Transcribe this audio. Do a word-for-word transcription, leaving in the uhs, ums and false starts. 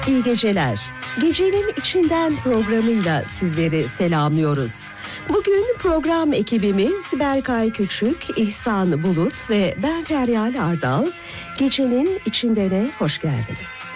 İyi geceler. Gecenin içinden programıyla sizleri selamlıyoruz. Bugün program ekibimiz Berkay Küçük, İhsan Bulut ve ben Feryal Ardal. Gecenin içindene hoş geldiniz.